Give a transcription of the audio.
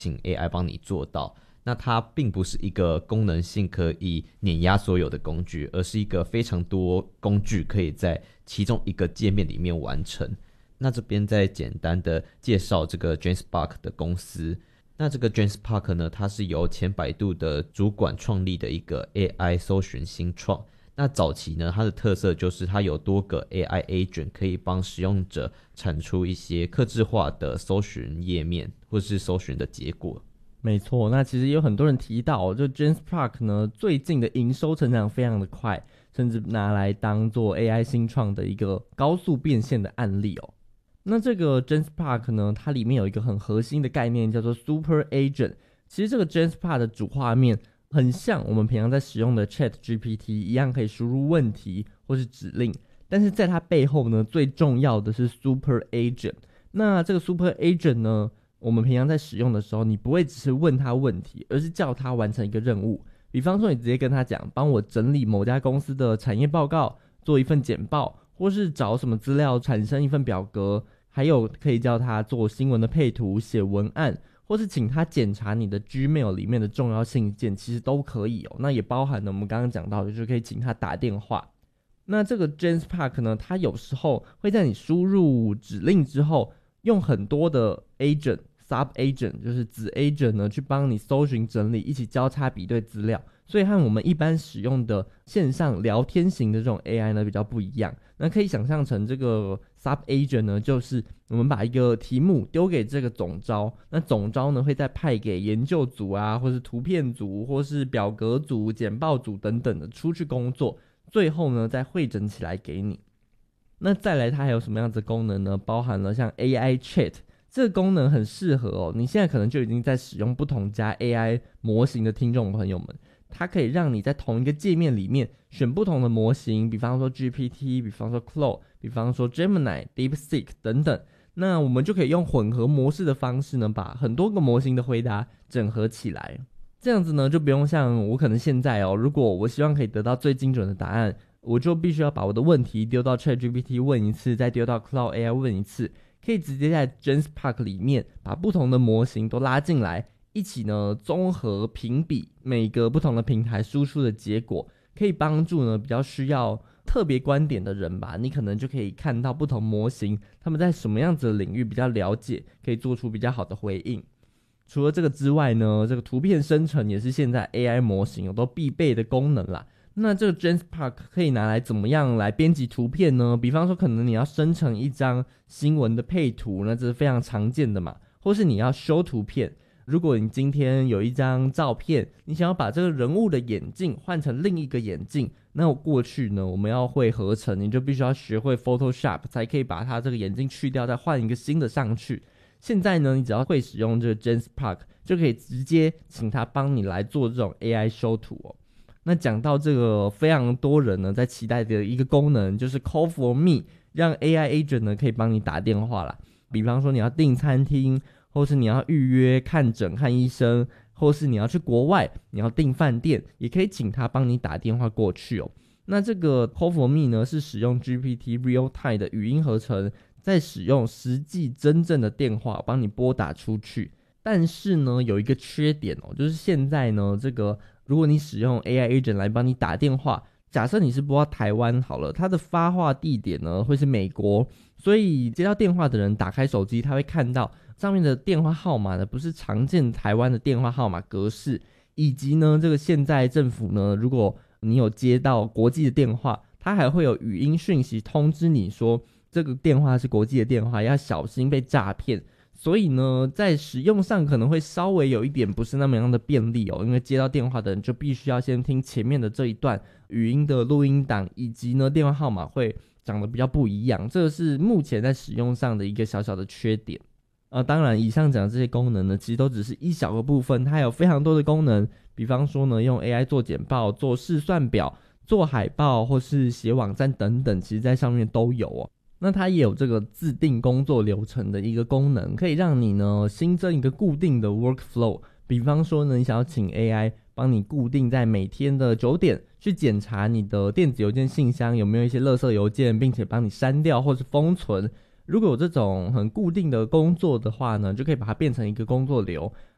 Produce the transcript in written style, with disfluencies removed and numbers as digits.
请 AI 帮你做到。那它并不是一个功能性可以碾压所有的工具，而是一个非常多工具可以在其中一个界面里面完成。那这边再简单的介绍这个 GenSpark 的公司。那这个 GenSpark 呢，它是由前百度的主管创立的一个 AI 搜寻新创。那早期呢，它的特色就是它有多个 AI agent 可以帮使用者产出一些客制化的搜寻页面或是搜寻的结果。 没错，那其实也有很多人提到，就 GenSpark 呢最近的营收成长非常的快，甚至拿来当做 AI 新创的一个高速变现的案例哦。那这个 GenSpark 呢，它里面有一个很核心的概念叫做 Super Agent。其实这个 GenSpark 的主画面很像我们平常在使用的 ChatGPT 一样，可以输入问题或是指令，但是在它背后呢，最重要的是 Super Agent。那这个 Super Agent 呢，我们平常在使用的时候，你不会只是问他问题，而是叫他完成一个任务。比方说你直接跟他讲，帮我整理某家公司的产业报告，做一份简报，或是找什么资料产生一份表格，还有可以叫他做新闻的配图、写文案，或是请他检查你的 Gmail 里面的重要信件，其实都可以哦。那也包含了我们刚刚讲到的，就是可以请他打电话。那这个 GenSpark 呢，它有时候会在你输入指令之后，用很多的 agent、sub agent 就是子 agent 呢，去帮你搜寻整理，一起交叉比对资料。所以和我们一般使用的线上聊天型的这种 AI 呢比较不一样。那可以想象成这个 sub agent 呢，就是我们把一个题目丢给这个总召，那总召呢会再派给研究组啊，或是图片组，或是表格组、简报组等等的出去工作，最后呢再汇整起来给你。那再来它还有什么样子的功能呢？包含了像 AI Chat， 这个功能很适合哦，你现在可能就已经在使用不同家 AI 模型的听众朋友们，它可以让你在同一个界面里面选不同的模型，比方说 GPT， 比方说 Claude， 比方说 Gemini、DeepSeek 等等。那我们就可以用混合模式的方式呢，把很多个模型的回答整合起来。这样子呢，就不用像我可能现在如果我希望可以得到最精准的答案，我就必须要把我的问题丢到 ChatGPT 问一次，再丢到 Claude AI 问一次，可以直接在 GenSpark 里面把不同的模型都拉进来，一起呢综合评比每个不同的平台输出的结果，可以帮助呢比较需要特别观点的人吧，你可能就可以看到不同模型他们在什么样子的领域比较了解，可以做出比较好的回应。除了这个之外呢，这个图片生成也是现在 AI 模型有都必备的功能啦。那这个 GenSpark 可以拿来怎么样来编辑图片呢？比方说可能你要生成一张新闻的配图，那这是非常常见的嘛，或是你要修图片，如果你今天有一张照片，你想要把这个人物的眼镜换成另一个眼镜，那过去呢我们要会合成，你就必须要学会 Photoshop 才可以把它这个眼镜去掉，再换一个新的上去。现在呢你只要会使用这个 GenSpark 就可以直接请他帮你来做这种 AI 修图哦。那讲到这个非常多人呢在期待的一个功能，就是 Call for Me， 让 AI agent 呢可以帮你打电话啦。比方说你要订餐厅，或是你要预约看诊看医生，或是你要去国外你要订饭店，也可以请他帮你打电话过去哦。那这个 Call for Me 呢是使用 GPT Real Time 的语音合成，再使用实际真正的电话帮你拨打出去。但是呢有一个缺点哦，就是现在呢这个如果你使用 AI agent 来帮你打电话，假设你是拨到台湾好了，它的发话地点呢会是美国，所以接到电话的人打开手机，他会看到上面的电话号码呢不是常见台湾的电话号码格式，以及呢这个现在政府呢如果你有接到国际的电话，它还会有语音讯息通知你说这个电话是国际的电话，要小心被诈骗。所以呢在使用上可能会稍微有一点不是那么样的便利哦，因为接到电话的人就必须要先听前面的这一段语音的录音档，以及呢电话号码会长得比较不一样，这个是目前在使用上的一个小小的缺点。当然以上讲的这些功能呢其实都只是一小个部分，它有非常多的功能，比方说呢用 AI 做简报、做试算表、做海报或是写网站等等，其实在上面都有哦。那它也有这个自定工作流程的一个功能，可以让你呢新增一个固定的 workflow。比方说呢，你想要请 AI 帮你固定在每天的9点去检查你的电子邮件信箱有没有一些垃圾邮件，并且帮你删掉或是封存。如果有这种很固定的工作的话呢，就可以把它变成一个工作流，